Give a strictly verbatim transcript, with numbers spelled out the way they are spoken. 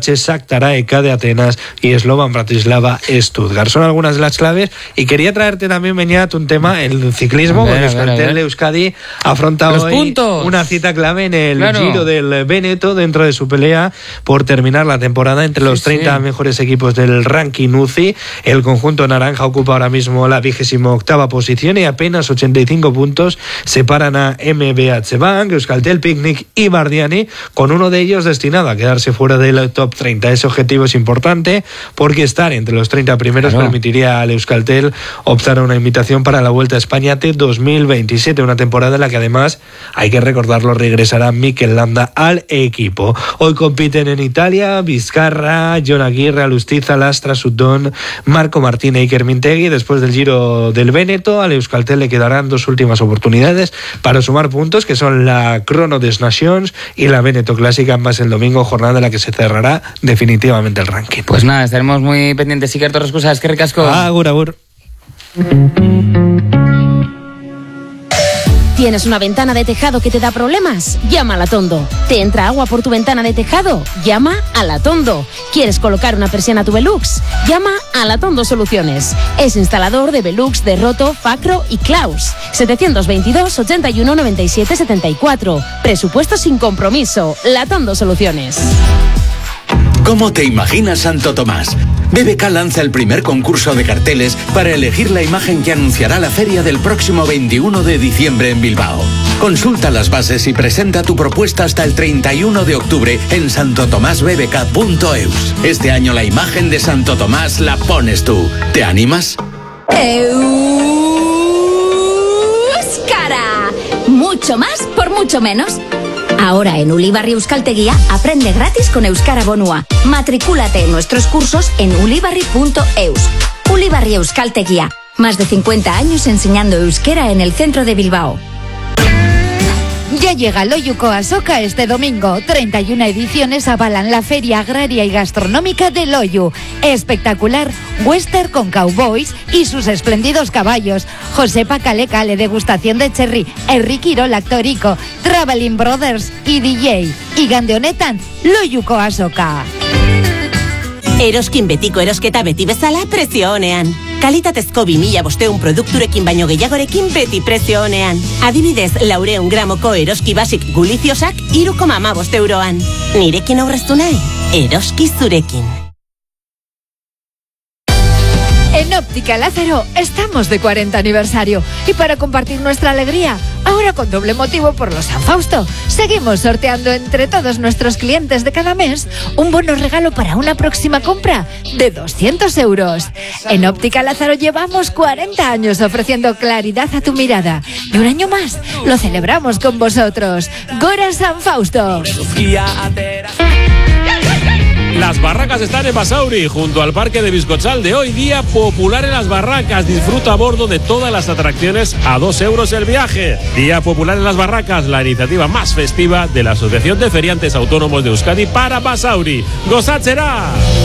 Fenerbahce, Shakhtar A E K de Atenas y Slovan Bratislava Stuttgart. Son algunas de las claves y quería traerte también, Beñat, un tema, el ciclismo, ver, porque Euskaltel de Euskadi afronta Los hoy puntos. una cita clave en el claro. Giro del Véneto dentro de su pelea por terminar la temporada entre los sí, treinta sí. mejores equipos del ranking U C I. El conjunto naranja ocupa ahora mismo la vigésima octava posición y apenas ochenta y cinco puntos separan a M B H Bank, Euskaltel, Picnic y Bardiani, con uno de ellos destinado a quedarse fuera del top treinta. Ese objetivo es importante porque estar entre los treinta primeros claro. permitiría al Euskaltel optar a una invitación para la Vuelta a España de dos mil veintisiete, una temporada en la que además, hay que recordarlo, regresará Mikel Landa al equipo. Hoy compiten en Italia Vizcarra, Jon Aguirre, Alustiza, Lastra, Sutton, Marco Martín e Iker Mintegui. Después del Giro del Véneto, al Euskaltel le quedarán dos últimas oportunidades para sumar puntos, que son la Chrono des Nations y la Véneto Clásica, ambas el domingo, jornada en la que se cerrará definitivamente el ranking. Pues nada, estaremos muy pendientes. Iker, todas las cosas, que ricasco. Agur, agur. ¿Tienes una ventana de tejado que te da problemas? Llama a Latondo. ¿Te entra agua por tu ventana de tejado? Llama a Latondo. ¿Quieres colocar una persiana a tu Velux? Llama a Latondo Soluciones. Es instalador de Velux, de Roto, Facro y Klaus. setecientos veintidós, ochenta y uno, noventa y siete, setenta y cuatro. Presupuesto sin compromiso. Latondo Soluciones. ¿Cómo te imaginas Santo Tomás? B B K lanza el primer concurso de carteles para elegir la imagen que anunciará la feria del próximo veintiuno de diciembre en Bilbao. Consulta las bases y presenta tu propuesta hasta el treinta y uno de octubre en santo tomás b b k punto e u s. Este año la imagen de Santo Tomás la pones tú. ¿Te animas? ¡Euskara! Mucho más por mucho menos. Ahora en Ulibarri Euskaltegia aprende gratis con Euskara Bonua. Matricúlate en nuestros cursos en ulibarri punto e u s. Ulibarri Euskaltegia. Más de cincuenta años enseñando euskera en el centro de Bilbao. Ya llega Loiuko Asoka este domingo. treinta y una ediciones avalan la Feria Agraria y Gastronómica de Loiu. Espectacular western con cowboys y sus espléndidos caballos. Josepa Kale Kale, degustación de cherry. Enrique Irola, actorico. Traveling Brothers y D J. Igande honetan, Loiuko Asoka. Eroskin betiko erosketa beti bezala prezio onean. Kalitatezko bi mila bosteun produkturekin baino gehiagorekin beti prezio onean. Adibidez, laureun gramoko eroski basik guliziosak hiru koma hamabost euroan. Nirekin aurreztu nahi? Eroski zurekin. En Óptica Lázaro estamos de cuarenta aniversario y para compartir nuestra alegría, ahora con doble motivo por los San Fausto, seguimos sorteando entre todos nuestros clientes de cada mes un bono regalo para una próxima compra de doscientos euros. En Óptica Lázaro llevamos cuarenta años ofreciendo claridad a tu mirada y un año más lo celebramos con vosotros. Gora San Fausto. Las barracas están en Basauri, junto al parque de Bizcochal. Hoy día popular en las barracas. Disfruta a bordo de todas las atracciones a dos euros el viaje. Día popular en las barracas, la iniciativa más festiva de la Asociación de Feriantes Autónomos de Euskadi para Basauri. ¡Gozatzera!